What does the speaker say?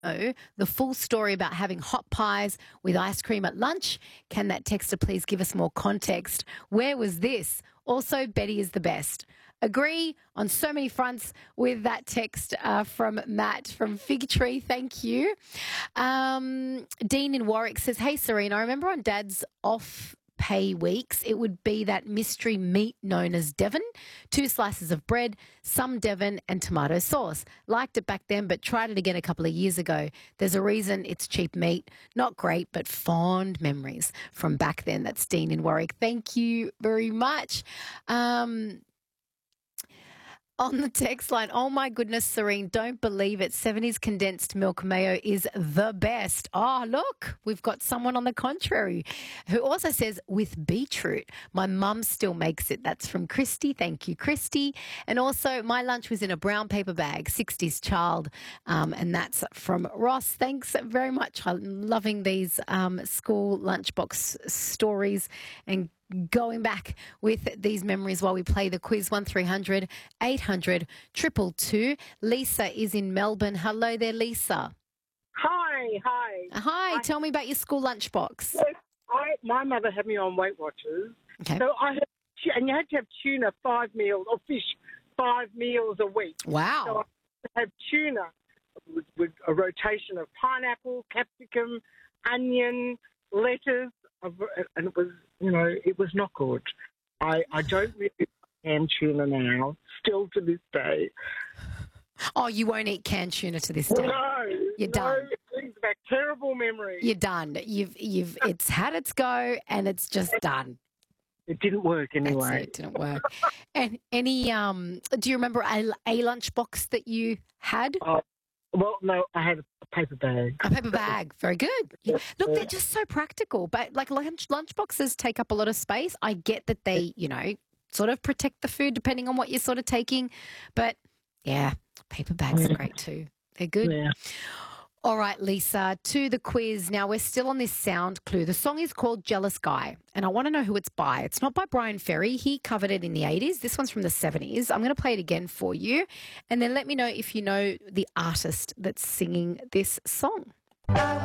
know the full story about having hot pies with ice cream at lunch? Can that texter please give us more context? Where was this? Also, Betty is the best. Agree on so many fronts with that text from Matt from Fig Tree. Thank you. Dean in Warwick says, hey, Serena, I remember on Dad's off pay weeks, it would be that mystery meat known as Devon, 2 slices of bread, some Devon and tomato sauce. Liked it back then, but tried it again a couple of years ago. There's a reason it's cheap meat. Not great, but fond memories from back then. That's Dean in Warwick. Thank you very much. On the text line, oh my goodness, Serene, don't believe it. 70s condensed milk mayo is the best. Oh, look, we've got someone on the contrary who also says with beetroot. My mum still makes it. That's from Christy. Thank you, Christy. And also, my lunch was in a brown paper bag, 60s child, and that's from Ross. Thanks very much. I'm loving these school lunchbox stories and going back with these memories while we play the quiz. 1300 800 222. Lisa is in Melbourne. Hello there, Lisa. Hi. Tell me about your school lunchbox. Yes, my mother had me on Weight Watchers. Okay. So and you had to have tuna 5 meals, or fish 5 meals a week. Wow. So I had tuna with a rotation of pineapple, capsicum, onion, lettuce, and it was not good. I don't really canned tuna now, still to this day. Oh, you won't eat canned tuna to this day. No, You're done. It brings back terrible memories. You're done. It's had its go and it's just done. It didn't work anyway. That's it. It didn't work. And any do you remember a lunchbox that you had? Well, no, I had a paper bag. A paper bag. Very good. Yeah. Look, they're just so practical. But like lunchboxes take up a lot of space. I get that they, sort of protect the food depending on what you're sort of taking. But yeah, paper bags are great too. They're good. Yeah. All right, Lisa, to the quiz. Now, we're still on this sound clue. The song is called Jealous Guy, and I want to know who it's by. It's not by Brian Ferry. He covered it in the 80s. This one's from the 70s. I'm going to play it again for you, and then let me know if you know the artist that's singing this song.